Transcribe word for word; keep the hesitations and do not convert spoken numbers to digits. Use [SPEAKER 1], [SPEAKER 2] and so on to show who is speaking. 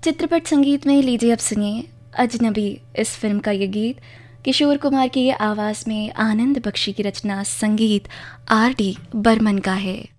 [SPEAKER 1] चित्रपट संगीत में लीजिए अब सुनिए अजनबी इस फिल्म का ये गीत। किशोर कुमार की ये आवाज़ में आनंद बख्शी की रचना, संगीत आर डी बर्मन का है।